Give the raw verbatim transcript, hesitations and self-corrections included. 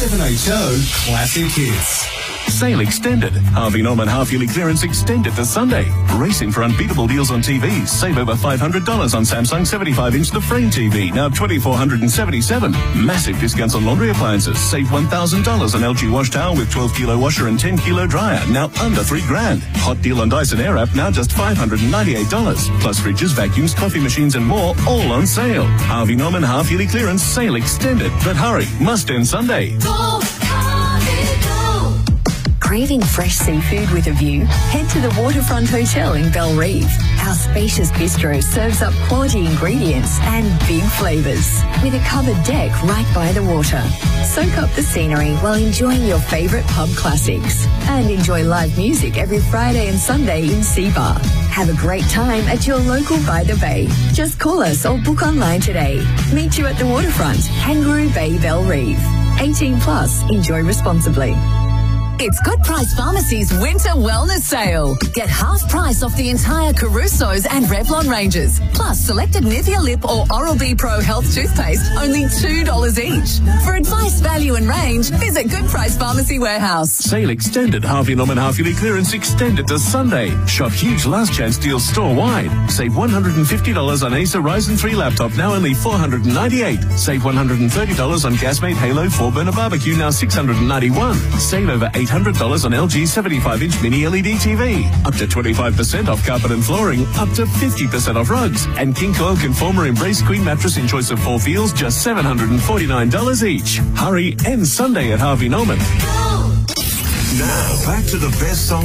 seven H O Classic Hits. Sale extended. Harvey Norman half-yearly clearance extended to Sunday. Racing for unbeatable deals on T Vs. Save over five hundred dollars on Samsung seventy-five inch The Frame T V, now two thousand four hundred seventy-seven dollars. Massive discounts on laundry appliances. Save one thousand dollars on L G wash towel with twelve kilo washer and ten kilo dryer, now under three grand. Hot deal on Dyson Airwrap, now just five hundred ninety-eight dollars. Plus fridges, vacuums, coffee machines and more, all on sale. Harvey Norman half-yearly clearance sale extended. But hurry, must end Sunday. Go, Harvey, go. Craving fresh seafood with a view? Head to the Waterfront Hotel in Belrive. Our spacious bistro serves up quality ingredients and big flavours with a covered deck right by the water. Soak up the scenery while enjoying your favourite pub classics and enjoy live music every Friday and Sunday in Sea Bar. Have a great time at your local By the Bay. Just call us or book online today. Meet you at the Waterfront, Kangaroo Bay, Belrive. eighteen plus, enjoy responsibly. It's Good Price Pharmacy's Winter Wellness Sale. Get half price off the entire Caruso's and Revlon ranges. Plus, selected Nivea Lip or Oral-B Pro Health toothpaste, only two dollars each. For advice, value and range, visit Good Price Pharmacy Warehouse. Sale extended. Harvey Norman half-yearly clearance extended to Sunday. Shop huge last chance deals store-wide. Save one hundred fifty dollars on Acer Ryzen three laptop, now only four hundred ninety-eight dollars. Save one hundred thirty dollars on Gasmate Halo four burner barbecue, now six hundred ninety-one dollars. Save over eight hundred dollars on L G seventy-five inch mini L E D T V. Up to twenty-five percent off carpet and flooring. Up to fifty percent off rugs. And King Coil Conformer Embrace Queen mattress in choice of four feels, just seven hundred forty-nine dollars each. Hurry, end Sunday at Harvey Norman. Go. Now, back to the best song.